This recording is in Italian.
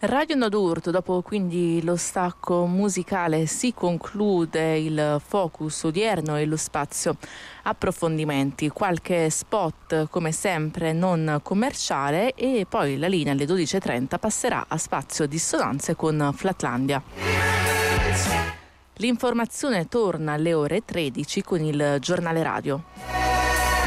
Radio Nodurto, dopo quindi lo stacco musicale si conclude il focus odierno e lo spazio approfondimenti, qualche spot come sempre non commerciale e poi la linea alle 12.30 passerà a spazio dissonanze con Flatlandia. L'informazione torna alle ore 13 con il giornale radio.